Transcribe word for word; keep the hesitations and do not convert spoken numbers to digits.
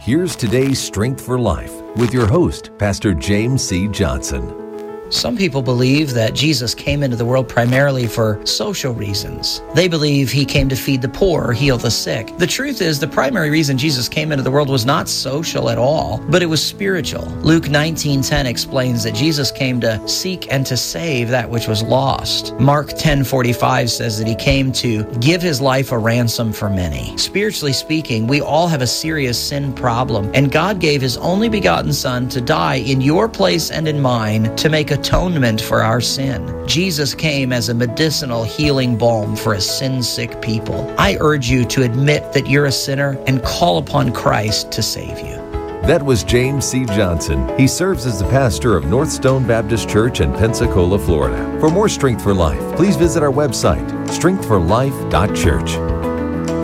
Here's today's Strength for Life with your host, Pastor James C. Johnson. Some people believe that Jesus came into the world primarily for social reasons. They believe he came to feed the poor or heal the sick. The truth is, the primary reason Jesus came into the world was not social at all, but it was spiritual. Luke nineteen ten explains that Jesus came to seek and to save that which was lost. Mark ten forty-five says that he came to give his life a ransom for many. Spiritually speaking, we all have a serious sin problem, and God gave his only begotten Son to die in your place and in mine to make a atonement for our sin. Jesus came as a medicinal healing balm for a sin-sick people. I urge you to admit that you're a sinner and call upon Christ to save you. That was James C. Johnson. He serves as the pastor of North Stone Baptist Church in Pensacola, Florida. For more Strength for Life, please visit our website, strength for life dot church.